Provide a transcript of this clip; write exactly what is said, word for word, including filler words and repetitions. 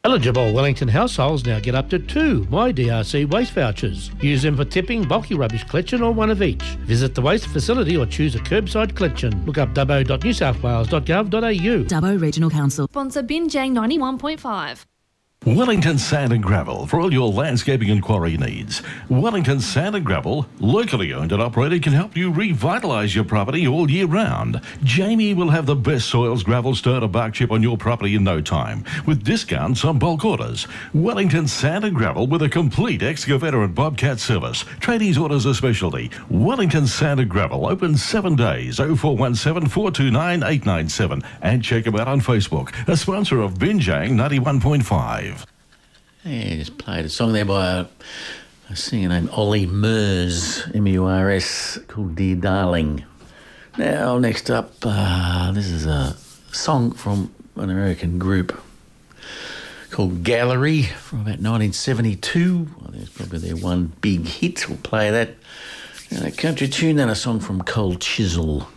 Eligible Wellington households now get up to two My D R C waste vouchers. Use them for tipping, bulky rubbish collection or one of each. Visit the waste facility or choose a curbside collection. Look up dubbo dot new south wales dot gov dot a u. Dubbo Regional Council. Sponsor Binjang ninety-one point five. Wellington Sand and Gravel for all your landscaping and quarry needs. Wellington Sand and Gravel, locally owned and operated, can help you revitalise your property all year round. Jamie will have the best soils, gravel, stone or bark chip on your property in no time, with discounts on bulk orders. Wellington Sand and Gravel with a complete excavator and bobcat service. Tradies orders a specialty. Wellington Sand and Gravel, open seven days, oh four one seven, four two nine, eight nine seven. And check them out on Facebook, a sponsor of Binjang ninety-one point five. Yeah, just played a song there by a, a singer named Ollie Murs, M U R S, called Dear Darling. Now, next up, uh, this is a song from an American group called Gallery from about nineteen seventy-two. I think it's probably their one big hit. We'll play that. And a country tune and a song from Cold Chisel.